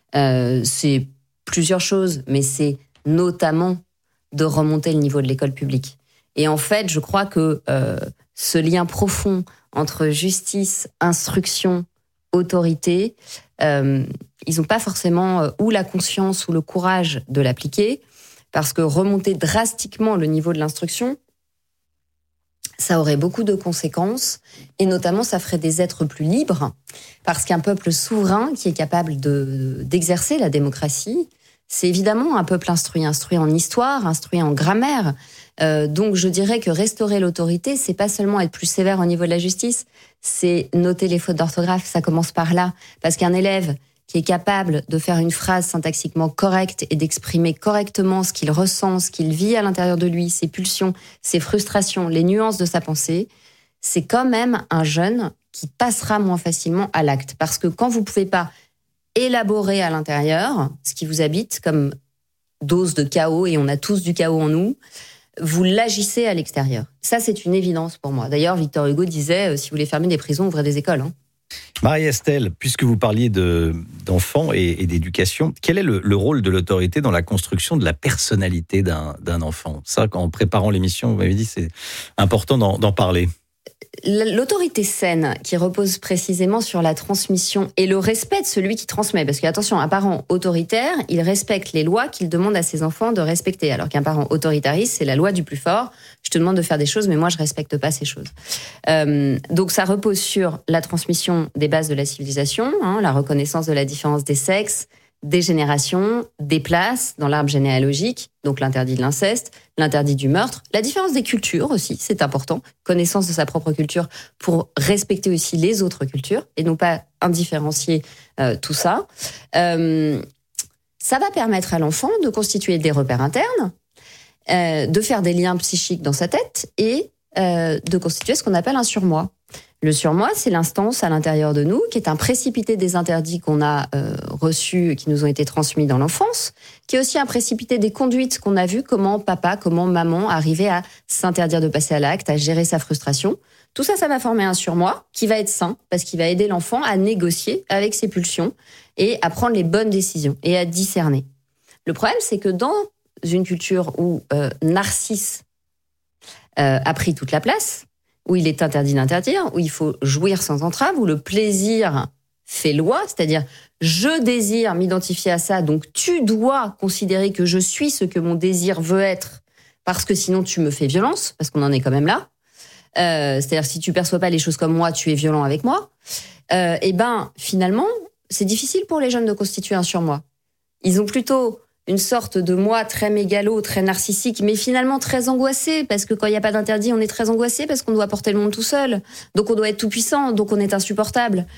C'est plusieurs choses, mais c'est notamment de remonter le niveau de l'école publique. Et en fait, je crois que ce lien profond entre justice, instruction, autorité, ils n'ont pas forcément ou la conscience ou le courage de l'appliquer, parce que remonter drastiquement le niveau de l'instruction, ça aurait beaucoup de conséquences, et notamment ça ferait des êtres plus libres, parce qu'un peuple souverain qui est capable d'exercer la démocratie, c'est évidemment un peuple instruit en histoire, instruit en grammaire. Donc je dirais que restaurer l'autorité, c'est pas seulement être plus sévère au niveau de la justice, c'est noter les fautes d'orthographe, ça commence par là. Parce qu'un élève qui est capable de faire une phrase syntaxiquement correcte et d'exprimer correctement ce qu'il ressent, ce qu'il vit à l'intérieur de lui, ses pulsions, ses frustrations, les nuances de sa pensée, c'est quand même un jeune qui passera moins facilement à l'acte. Parce que quand vous pouvez pas élaborer à l'intérieur ce qui vous habite comme dose de chaos, et on a tous du chaos en nous, vous l'agissez à l'extérieur. Ça, c'est une évidence pour moi. D'ailleurs, Victor Hugo disait, si vous voulez fermer des prisons, ouvrez des écoles. Marie-Estelle, puisque vous parliez d'enfants et d'éducation, quel est le rôle de l'autorité dans la construction de la personnalité d'un enfant ? Ça, en préparant l'émission, vous m'avez dit c'est important d'en parler. L'autorité saine, qui repose précisément sur la transmission et le respect de celui qui transmet. Parce que, attention, un parent autoritaire, il respecte les lois qu'il demande à ses enfants de respecter. Alors qu'un parent autoritariste, c'est la loi du plus fort. Je te demande de faire des choses, mais moi, je respecte pas ces choses. Donc, ça repose sur la transmission des bases de la civilisation, la reconnaissance de la différence des sexes, des générations, des places dans l'arbre généalogique, donc l'interdit de l'inceste, l'interdit du meurtre, la différence des cultures aussi, c'est important, connaissance de sa propre culture pour respecter aussi les autres cultures et non pas indifférencier tout ça. Ça va permettre à l'enfant de constituer des repères internes, de faire des liens psychiques dans sa tête et de constituer ce qu'on appelle un surmoi. Le surmoi, c'est l'instance à l'intérieur de nous qui est un précipité des interdits qu'on a reçus et qui nous ont été transmis dans l'enfance, qui est aussi un précipité des conduites qu'on a vues, comment papa, comment maman arrivaient à s'interdire de passer à l'acte, à gérer sa frustration. Tout ça, ça va former un surmoi qui va être sain parce qu'il va aider l'enfant à négocier avec ses pulsions et à prendre les bonnes décisions et à discerner. Le problème, c'est que dans une culture où Narcisse a pris toute la place, où il est interdit d'interdire, où il faut jouir sans entrave, où le plaisir fait loi, c'est-à-dire je désire m'identifier à ça, donc tu dois considérer que je suis ce que mon désir veut être, parce que sinon tu me fais violence, parce qu'on en est quand même là. C'est-à-dire si tu perçois pas les choses comme moi, tu es violent avec moi. Et ben finalement, c'est difficile pour les jeunes de constituer un surmoi. Ils ont plutôt une sorte de moi très mégalo, très narcissique, mais finalement très angoissé, parce que quand il n'y a pas d'interdit, on est très angoissé, parce qu'on doit porter le monde tout seul, donc on doit être tout puissant, donc on est insupportable.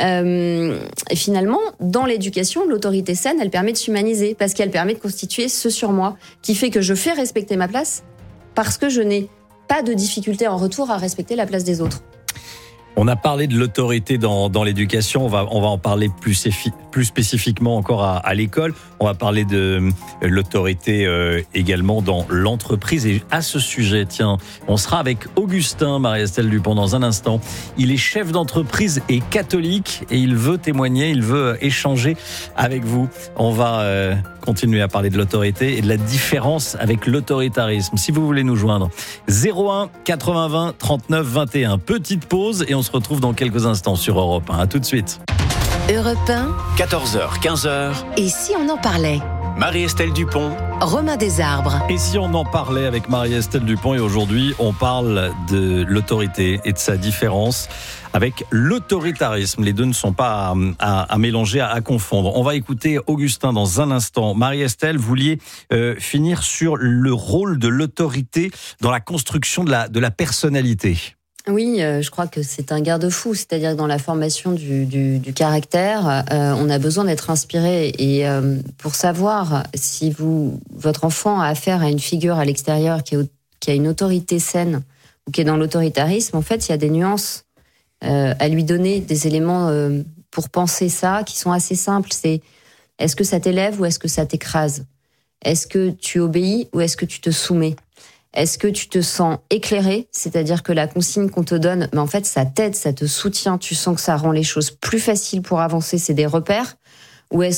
Et finalement, dans l'éducation, l'autorité saine, elle permet de s'humaniser, parce qu'elle permet de constituer ce surmoi, qui fait que je fais respecter ma place, parce que je n'ai pas de difficulté en retour à respecter la place des autres. On a parlé de l'autorité dans l'éducation, on va en parler plus spécifiquement encore à l'école. On va parler de l'autorité également dans l'entreprise. Et à ce sujet, tiens, on sera avec Augustin, Marie-Estelle Dupont, dans un instant. Il est chef d'entreprise et catholique et il veut témoigner, il veut échanger avec vous. On va continuer à parler de l'autorité et de la différence avec l'autoritarisme. Si vous voulez nous joindre, 01 80 20 39 21. Petite pause et on se retrouve dans quelques instants sur Europe 1. À tout de suite. Europe 1, 14h, 15h. et si on en parlait ? Marie-Estelle Dupont. Romain Desarbres. Et si on en parlait avec Marie-Estelle Dupont, et aujourd'hui on parle de l'autorité et de sa différence avec l'autoritarisme. Les deux ne sont pas à mélanger, à confondre. On va écouter Augustin dans un instant. Marie-Estelle, vous vouliez finir sur le rôle de l'autorité dans la construction de la personnalité. Oui, je crois que c'est un garde-fou, c'est-à-dire que dans la formation du caractère, on a besoin d'être inspiré. Et pour savoir si votre enfant a affaire à une figure à l'extérieur qui a une autorité saine ou qui est dans l'autoritarisme, en fait, il y a des nuances à lui donner, des éléments pour penser ça qui sont assez simples. C'est est-ce que ça t'élève ou est-ce que ça t'écrase ? Est-ce que tu obéis ou est-ce que tu te soumets ? Est-ce que tu te sens éclairé ? C'est-à-dire que la consigne qu'on te donne, mais en fait, ça t'aide, ça te soutient, tu sens que ça rend les choses plus faciles pour avancer, c'est des repères ? Ou est-ce